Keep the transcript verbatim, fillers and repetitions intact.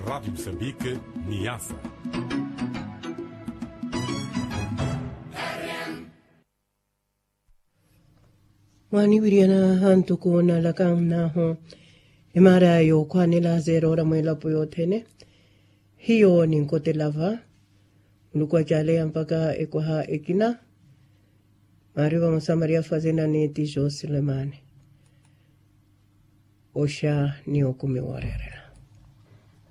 Rádio Moçambique, Niassa. Wani wiriana hantu kuona lakang na ho. Imara yo kwa nila zero ra mwela puyo tene. Hiyo ni nkote lava. Nukwa jale ampaka ekwaha ekina. Mariwa masamaria fazena ni tijo Sulemani. Osha ni okume warere.